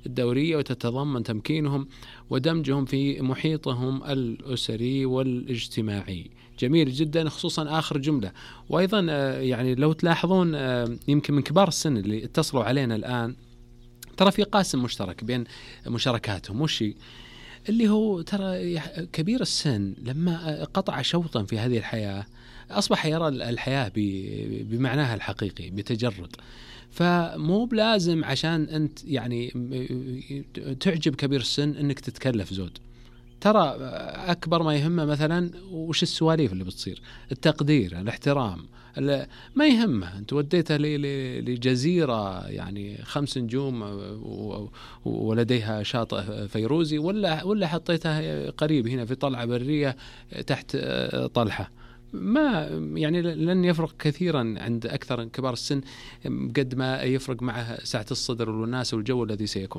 الدورية، وتتضمن تمكينهم ودمجهم في محيطهم الأسري والاجتماعي. جميل جدا، خصوصا آخر جملة. وأيضا يعني لو تلاحظون يمكن من كبار السن اللي اتصلوا علينا الآن ترى في قاسم مشترك بين مشاركاتهم، وشي اللي هو ترى كبير السن لما قطع شوطا في هذه الحياة أصبح يرى الحياة بمعناها الحقيقي بتجرد. فمو بلازم عشان أنت يعني تعجب كبير السن أنك تتكلف زود. ترى أكبر ما يهمه مثلا وش السواليف اللي بتصير، التقدير، الاحترام، ما يهمه. أنت وديته لجزيرة يعني 5 نجوم ولديها شاطئ فيروزي، ولا حطيتها قريب هنا في طلعة برية تحت طلحة، ما يعني لن يفرق كثيرا عند أكثر كبار السن قد ما يفرق معه سعة الصدر والوناسة والجو الذي سيكون.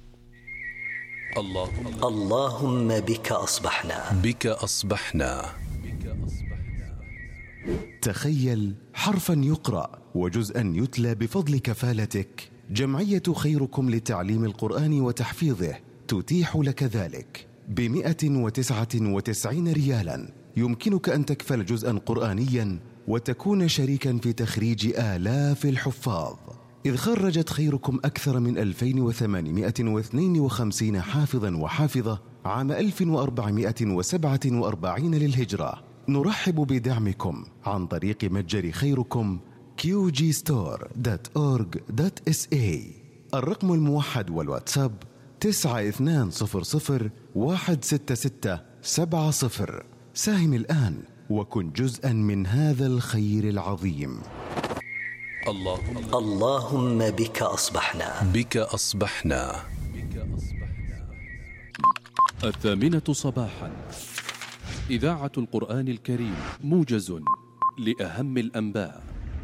اللهم بك أصبحنا. بك أصبحنا. تخيل حرفا يقرأ وجزءا يتلى بفضل كفالتك. جمعية خيركم لتعليم القرآن وتحفيظه تتيح لك ذلك ب199 ريالا. يمكنك أن تكفل جزءا قرآنيا وتكون شريكا في تخريج آلاف الحفاظ، إذ خرجت خيركم أكثر من 2852 حافظا وحافظة عام 1447 للهجرة. نرحب بدعمكم عن طريق متجر خيركم qgstore.org.sa. الرقم الموحد والواتساب 9200166770. ساهم الآن وكن جزءا من هذا الخير العظيم. اللهم بك أصبحنا. بك أصبحنا. 8:00 صباحا، إذاعة القرآن الكريم، موجز لأهم الأنباء.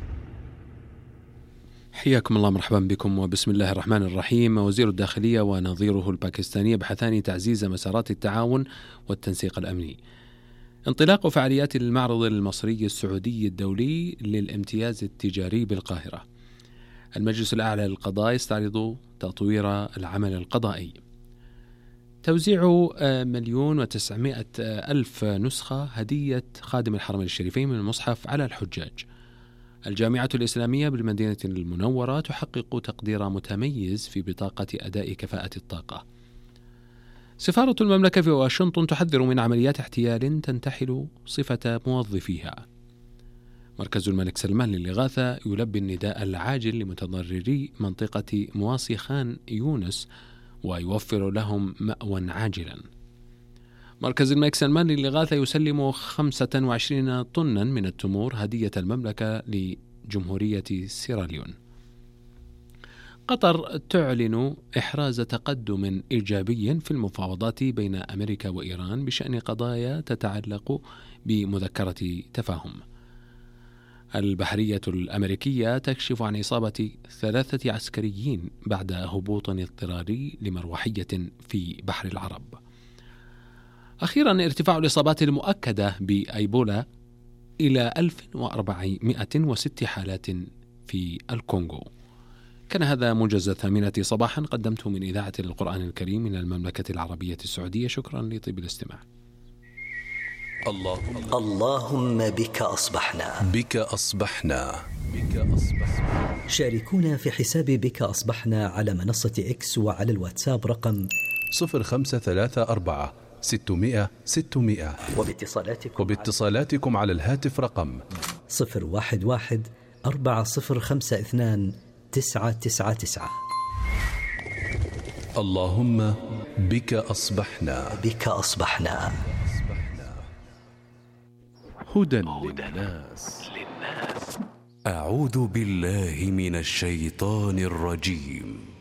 حياكم الله، مرحبا بكم، وبسم الله الرحمن الرحيم. وزير الداخلية ونظيره الباكستاني يبحثان تعزيز مسارات التعاون والتنسيق الأمني. انطلاق فعاليات المعرض المصري السعودي الدولي للامتياز التجاري بالقاهرة. المجلس الأعلى للقضاء يستعرض تطوير العمل القضائي. توزيع 1,900,000 نسخة هدية خادم الحرمين الشريفين من المصحف على الحجاج. الجامعة الإسلامية بالمدينة المنورة تحقق تقدير متميز في بطاقة أداء كفاءة الطاقة. سفارة المملكة في واشنطن تحذر من عمليات احتيال تنتحل صفة موظفيها. مركز الملك سلمان للإغاثة يلبي النداء العاجل لمتضرري منطقة مواصي خان يونس ويوفر لهم مأوى عاجلا. مركز الملك سلمان للإغاثة يسلم 25 طنا من التمور هدية المملكة لجمهورية سيراليون. قطر تعلن إحراز تقدم إيجابي في المفاوضات بين أمريكا وإيران بشأن قضايا تتعلق بمذكرة تفاهم. البحرية الأمريكية تكشف عن إصابة 3 عسكريين بعد هبوط اضطراري لمروحية في بحر العرب. أخيرا، ارتفاع الإصابات المؤكدة بأيبولا إلى 1406 حالات في الكونغو. كان هذا موجز 8 صباحا قدمته من إذاعة القرآن الكريم من المملكة العربية السعودية. شكرا لطيب الاستماع. اللهم بك أصبحنا. بك أصبحنا. بك أصبحنا. شاركونا في حساب بك أصبحنا على منصة إكس وعلى الواتساب رقم 0534 600 600. وباتصالاتكم على الهاتف رقم 011 4052 999. اللهم بك أصبحنا. بك أصبحنا. هدى للناس. أعوذ بالله من الشيطان الرجيم.